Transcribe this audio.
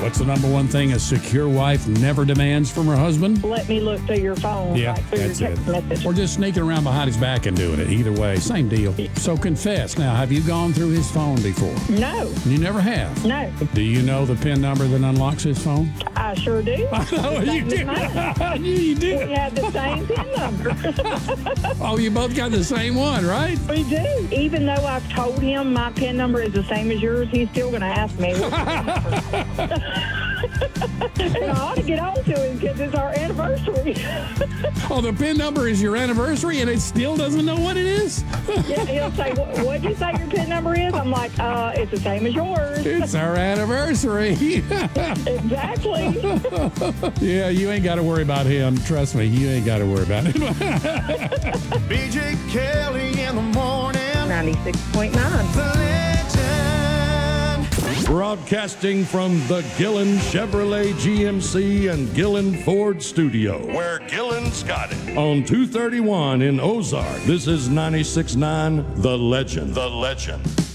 What's the number one thing a secure wife never demands from her husband? Let me look through your phone. Yeah, like through that's your it. text message. Or just sneaking around behind his back and doing it. Either way, same deal. So confess. Now, have you gone through his phone before? No, You never have? no. Do you know the PIN number that unlocks his phone? I sure do. I know you Same as do. mine. I knew you We did. have the same PIN number. Oh, you both got the same one, right? We do. Even though I've told him my PIN number is the same as yours, he's still going to ask me. And I ought to get on to him because it's our anniversary. Oh, the PIN number is your anniversary and it still doesn't know what it is? Yeah, he'll say, what'd you say your PIN number is? I'm like, it's the same as yours. It's our anniversary. Exactly. Yeah, you ain't got to worry about him. Trust me, you ain't got to worry about him. BJ Kelly in the morning. 96.9. The legend. Broadcasting from the Gillen Chevrolet GMC and Gillen Ford studio, where Gillen's got it. On 231 in Ozark, this is 96.9 The Legend. The Legend.